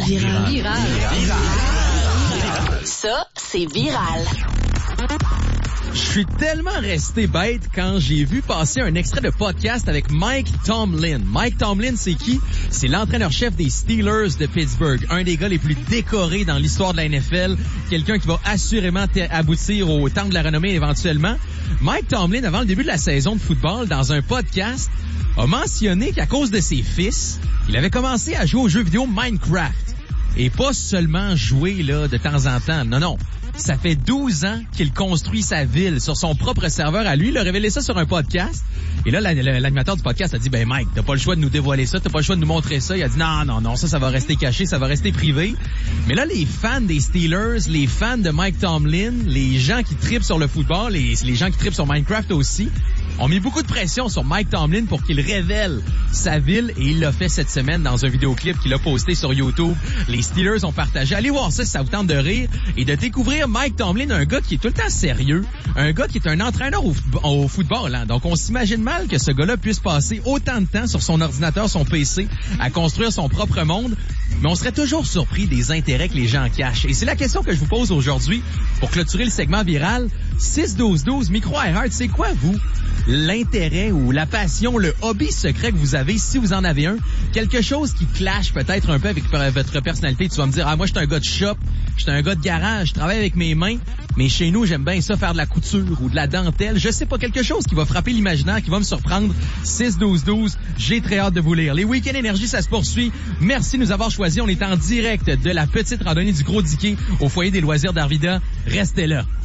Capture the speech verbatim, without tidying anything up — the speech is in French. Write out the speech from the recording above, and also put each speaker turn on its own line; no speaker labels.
Viral.
Viral.
Viral. Ça, c'est viral.
Je suis tellement resté bête quand j'ai vu passer un extrait de podcast avec Mike Tomlin. Mike Tomlin, c'est qui? C'est l'entraîneur-chef des Steelers de Pittsburgh. Un des gars les plus décorés dans l'histoire de la N F L. Quelqu'un qui va assurément t- aboutir au temple de la renommée éventuellement. Mike Tomlin, avant le début de la saison de football, dans un podcast, a mentionné qu'à cause de ses fils, il avait commencé à jouer au jeu vidéo Minecraft. Et pas seulement jouer là de temps en temps. Non, non. Ça fait douze ans qu'il construit sa ville sur son propre serveur à lui. Il a révélé ça sur un podcast. Et là, l'animateur du podcast a dit, ben Mike, t'as pas le choix de nous dévoiler ça, t'as pas le choix de nous montrer ça. Il a dit, non, non, non, ça, ça va rester caché, ça va rester privé. Mais là, les fans des Steelers, les fans de Mike Tomlin, les gens qui trippent sur le football, les, les gens qui trippent sur Minecraft aussi, ont mis beaucoup de pression sur Mike Tomlin pour qu'il révèle sa ville, et il l'a fait cette semaine dans un vidéoclip qu'il a posté sur YouTube. Les Steelers ont partagé. Allez voir ça si ça vous tente de rire et de découvrir Mike Tomlin, un gars qui est tout le temps sérieux, un gars qui est un entraîneur au, au football. Hein. Donc on s'imagine mal que ce gars-là puisse passer autant de temps sur son ordinateur, son P C, à construire son propre monde, mais on serait toujours surpris des intérêts que les gens cachent. Et c'est la question que je vous pose aujourd'hui pour clôturer le segment viral. six douze douze, Micro iHeart, c'est quoi, vous, l'intérêt ou la passion, le hobby secret que vous avez, si vous en avez un? Quelque chose qui clash peut-être un peu avec votre personnalité. Tu vas me dire, ah, moi, je suis un gars de shop, je suis un gars de garage, je travaille avec mes mains, mais chez nous, j'aime bien ça, faire de la couture ou de la dentelle. Je sais pas, quelque chose qui va frapper l'imaginaire, qui va me surprendre. six douze douze, j'ai très hâte de vous lire. Les Week-ends Énergie, ça se poursuit. Merci de nous avoir choisis. On est en direct de la petite randonnée du Gros Diquet au foyer des loisirs d'Arvida. Restez là.